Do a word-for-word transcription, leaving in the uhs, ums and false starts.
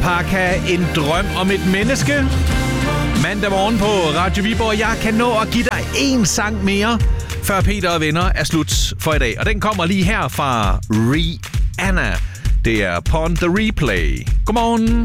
Parka, en drøm om et menneske. Mandag morgen på Radio Viborg. Jeg kan nå at give dig en sang mere, før Peter og venner er slut for i dag. Og den kommer lige her fra Rihanna. Det er Pon the Replay. Godmorgen.